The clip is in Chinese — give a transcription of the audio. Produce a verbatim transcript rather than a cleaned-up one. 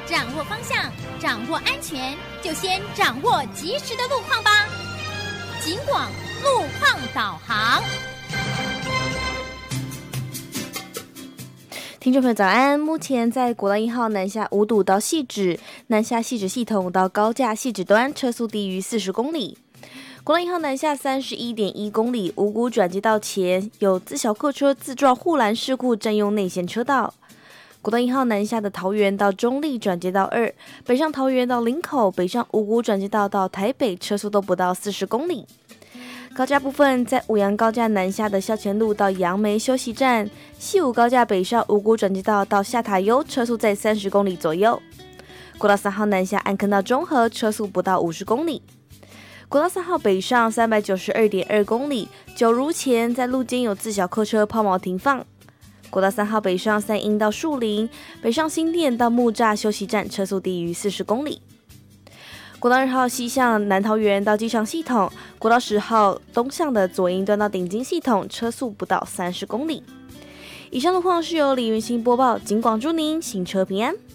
掌握方向，掌握安全，就先掌握及时的路况吧。警广路况导航。 听众朋友早安，目前在国道一号南下五堵到汐止，南下汐止系统到高架汐止端车速低于四十公里。国道一号南下三十一点一公里，五股转接道前有自小客车自撞护栏事故，占用内线车道。国道一号南下的桃园到中坜转接道二，北上桃园到林口，北上五股转接道到台北，车速都不到四十公里。高架部分，在五杨高架南下的校前路到杨梅休息站，西武高架北上五股转接道到下塔悠，车速在三十公里左右。国道三号南下安坑到中和，车速不到五十公里。国道三号北上三百九十二点二公里，九如前在路肩有自小客车抛锚停放。国道三号北上三鹰到树林，北上新店到木栅休息站，车速低于四十公里。国道二号西向南桃园到机场系统，国道十号东向的左营端到顶金系统，车速不到三十公里。以上路况是由李云欣播报，警广祝您行车平安。